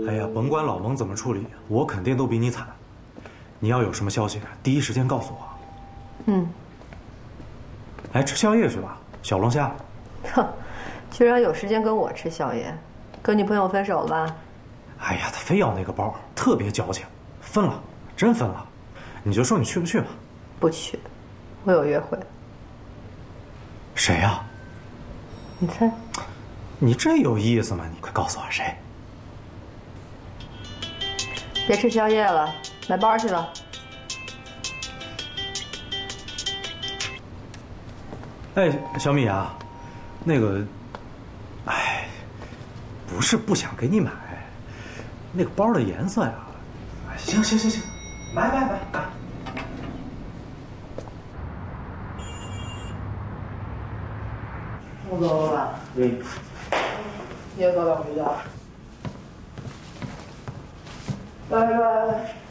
哎呀，甭管老蒙怎么处理，我肯定都比你惨。你要有什么消息，第一时间告诉我。 嗯。 哎，吃宵夜去吧，小龙虾。 哼，居然有时间跟我吃宵夜，跟女朋友分手了吧？ 哎呀，他非要那个包，特别矫情。分了，真分了。你就说你去不去吧？ 不去，我有约会。 谁呀？ 你猜？ 你这有意思吗？你快告诉我谁？ 别吃宵夜了，买包去吧。 哎，小米啊，那个，哎，不是不想给你买，那个包的颜色呀，行，买。 我走了吧？ 嗯。 你也早点回家。拜拜。